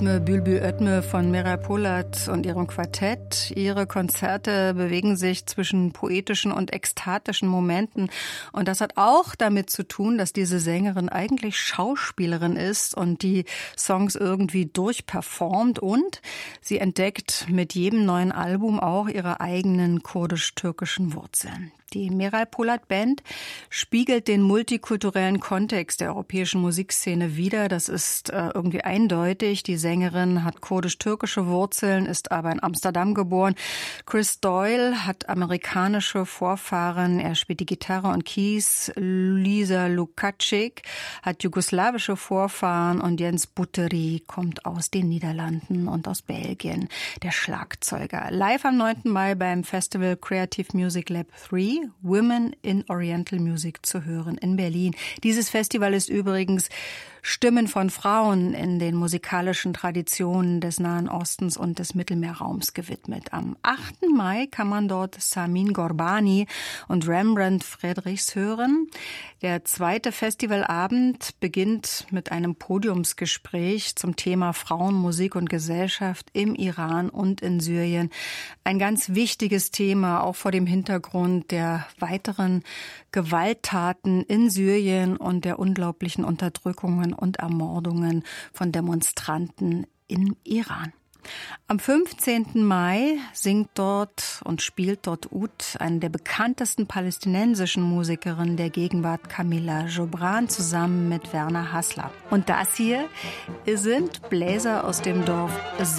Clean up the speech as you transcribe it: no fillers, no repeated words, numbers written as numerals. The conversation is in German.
Bülbül Ötme von Miray Polat und ihrem Quartett. Ihre Konzerte bewegen sich zwischen poetischen und ekstatischen Momenten. Und das hat auch damit zu tun, dass diese Sängerin eigentlich Schauspielerin ist und die Songs irgendwie durchperformt. Und sie entdeckt mit jedem neuen Album auch ihre eigenen kurdisch-türkischen Wurzeln. Die Miray Polat Band spiegelt den multikulturellen Kontext der europäischen Musikszene wider. Das ist irgendwie eindeutig. Die Sängerin hat kurdisch-türkische Wurzeln, ist aber in Amsterdam geboren. Chris Doyle hat amerikanische Vorfahren. Er spielt die Gitarre und Keys. Lisa Lukacic hat jugoslawische Vorfahren und Jens Buteri kommt aus den Niederlanden und aus Belgien, der Schlagzeuger. Live am 9. Mai beim Festival Creative Music Lab 3. Women in Oriental Music zu hören in Berlin. Dieses Festival ist übrigens Stimmen von Frauen in den musikalischen Traditionen des Nahen Ostens und des Mittelmeerraums gewidmet. Am 8. Mai kann man dort Samin Gorbani und Rembrandt Friedrichs hören. Der zweite Festivalabend beginnt mit einem Podiumsgespräch zum Thema Frauen, Musik und Gesellschaft im Iran und in Syrien. Ein ganz wichtiges Thema, auch vor dem Hintergrund der weiteren Gewalttaten in Syrien und der unglaublichen Unterdrückungen und Ermordungen von Demonstranten im Iran. Am 15. Mai singt dort und spielt dort Oud, eine der bekanntesten palästinensischen Musikerinnen der Gegenwart, Camilla Jobran, zusammen mit Werner Hassler. Und das hier sind Bläser aus dem Dorf